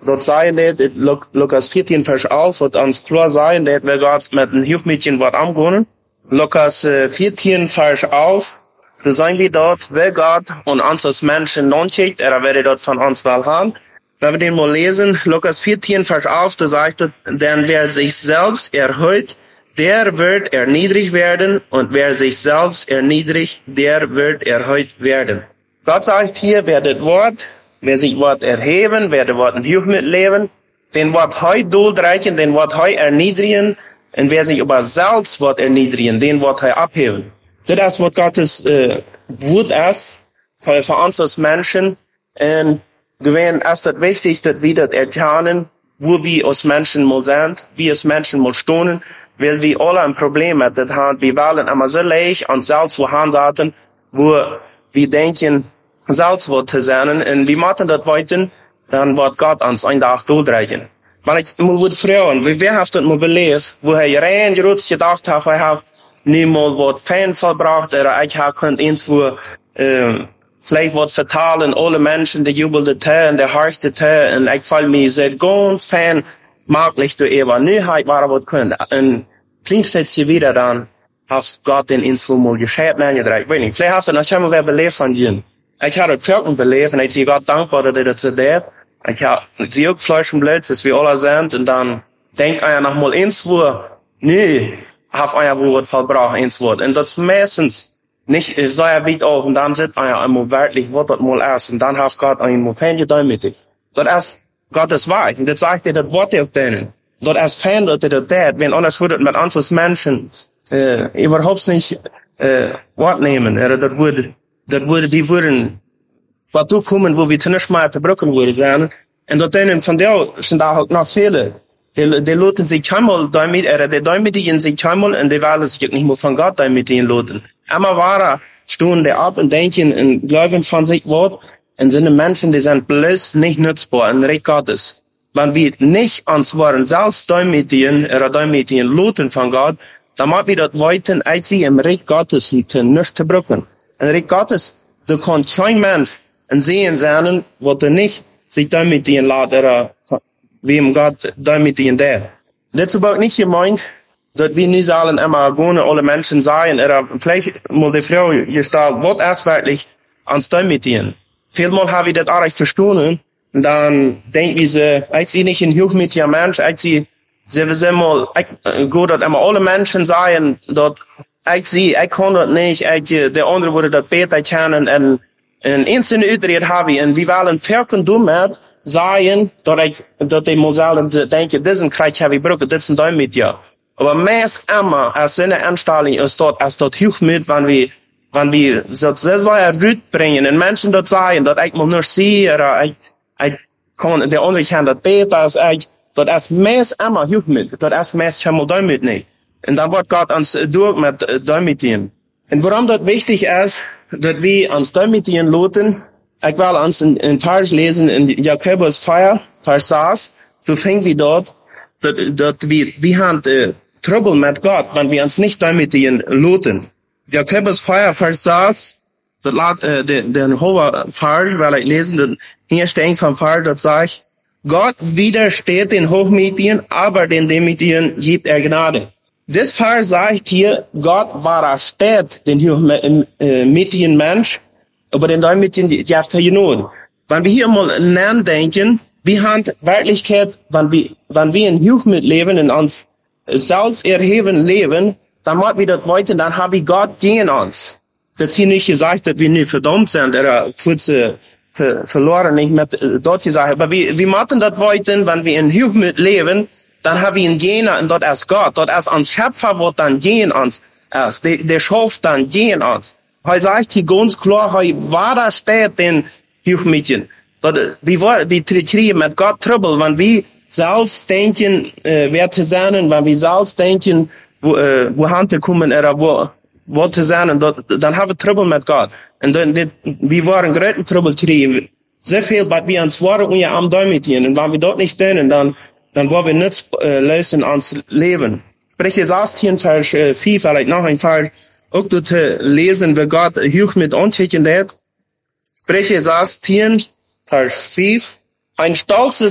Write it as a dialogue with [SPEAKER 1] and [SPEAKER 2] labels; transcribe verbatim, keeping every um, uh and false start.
[SPEAKER 1] dort sagen, det, Lukas vierzehn, Vers elf, wird uns klar sagen, dat wir Gott mit einem Jugendmädchen wat angehen. Lukas vierzehn, Vers elf, da sagen wir dort, wer Gott und uns als Menschen non-schickt, er werde dort von uns wel haben. Wenn wir den mal lesen, Lukas vierzehn, Vers elf, da sagt er, denn wer sich selbst erhöht, der wird erniedrigt werden, und wer sich selbst erniedrigt, der wird erhöht werden. Gott sagt hier, wer das Wort, wer sich Wort erheben, wer das Wort in Hilfe mitleben, den Wort heu duldreichen, den Wort heu erniedrigen, und wer sich über selbst Wort erniedrigen, den Wort heu abheben. Das ist, was Gottes äh, Wort ist, für, für uns als Menschen, und gewähren ist das wichtig, dass wir das erkennen, wo wir als Menschen mal sind, wie als Menschen mal stehen, weil wir alle ein Problem mit das haben. Wir wollen immer so leicht und selbst wo handeln, wo wir denken, selbst wo zu sein, und wir machen das weiter, dann wird Gott uns einen Tag durchreichen. Maar ik moet vragen, wie heeft het me beleefd, wo hij rein gerutscht gedacht hat, hij heeft nu mal wat fan verbracht, er ik heb kunt eens wo, äh, vielleicht wat vertalen, alle Menschen, die jubelden te, en de hartste te, en ik voel me sehr ganz fan, maglich zu ewa. Nu heb ik waar wat kunt. En klein steeds wieder dan, heeft Gott in eens wo mal gescheit neergedreigt. Weet niet, vielleicht heeft het nog helemaal weer beleefd van je. Ik heb het veel beleefd, en ik zie Gott dankbaar dat hij dat zo deed. Ich hab, ich sehe auch Fleisch und Blut, dass wir alle sind, und dann denkt einer noch mal ins Wort, nee, hab einer wo was verbraucht ins Wort. Und das meistens nicht, so ja weit auch, und dann sieht einer einmal wirklich, was das mal ist, und dann hat Gott einen Moment gedäumt mit dich. Das ist Gottes Wahrheit, und das sagt er, das Wort auf denen. Das ist Fan, dass er das tät, wenn anders würde mit anderen Menschen, äh, überhaupt nicht, äh, Wort nehmen, oder das würde, das würde, die würden, wat toekomen wo we te niet meer te brücken worden zijn. En dat denen van jou zijn daar ook nog vele. Die, die loten zich helemaal daarmee, er die duimetigen zich helemaal, en die willen zich ook niet meer van God duimetigen loten. Immer wahrer stoen die ab en denken en geloven van zich wat, en zijn de mensen die zijn bloß niet nutzbar en recht Gottes. Wenn wir nicht ans waren selbst duimetigen, er duimetigen loten van God, dan mag wir dat weiten uit zich im recht Gottes te nicht te brücken. En recht Gottes, du kannst kein Mensch en sehen zijn, wat er niet zich damit in laat, er, wie im Gott damit in der. Das ist aber nicht gemeint, dass wir nicht sollen immer gerne alle Menschen sein, er, vielleicht muss die Frau gestellt, was ist wirklich ans damit in. Vielmal habe ich das auch recht verstanden, und dann denken wir sie, ich sehe nicht ein jugendlicher Mensch, ich sehe, sie sind mal, ich, gut, dass immer alle Menschen sein, dass ich sehe, ich kann das nicht, ich, der andere würde das besser kennen, und en einzelne uitreed hebben, en we willen verken doen met zeggen, dat ik, dat die moet zelf denken, dit is een krijg heb ik gebruikt, dit is een duim met jou. Maar meest immer, als in de instelling is dat, als dat heel met, wanneer we, wanneer we dat zo uitbrengen, en mensen dat zeggen, dat ik moet niet zien, of ik, ik kan, de andere kan dat beter als ik, dat is meest immer heel met, dat is meest helemaal duim met niet. En dan wordt God ons door met duim met in. En waarom dat wichtig is, dat we ons duimetigen loten, ik wil ons een, een vers lezen in Jakobus vier, vers zes, toen fängt we dort, dat, dat we, we hebben uh, trouble met God, want we ons niet duimetigen loten. Jakobus vier, vers zes, dat laat, uh, de, de hoge vers, wil ik lezen, de eerste een van vers, dat zegt, Gott widersteht den Hochmütigen, aber den Demütigen gibt er Gnade. Das Vers sagt hier, Gott widersteht den hochmütigen Mensch, aber den Demütigen gibt er Gnade. Wenn wir hier mal nachdenken, wir haben Wirklichkeit, wenn wir, wenn wir in Hochmut leben, in uns selbst erheben leben, dann machen wir das weiter, dann haben wir Gott gegen uns. Das ist hier nicht gesagt, dass wir nicht verdammt sind, oder für, für, verloren, nicht mehr dort gesagt, aber wir, wir machen das weiter, wenn wir in Hochmut leben, dann haben wir einen Jener, und dort ist Gott, dort ist uns Schöpfer, wird dann gehen uns, erst, der, der schafft dann gehen uns. Er sagt hier ganz klar, er war steht den Jugendmädchen. Wir wollen, wir kriegen mit Gott Trouble, wenn wir selbst denken, äh, wer zu sein, wenn wir selbst denken, wo, äh, wo Hand kommen, oder wo, wo zu sein, dort, dann haben wir Trouble mit Gott. Und dann, die, wir waren größten Trouble kriegen. Sehr viel, was wir uns waren, und ja am Däumchen, und wenn wir dort nicht tun, dann, dann wollen wir nicht äh, lösen ans Leben. Sprich, es heißt hier in Vers äh, vier, vielleicht noch ein Vers, auch dort äh, lesen, wie Gott hoch mit uns hat. Sprich, es heißt hier in Vers vier, ein stolzes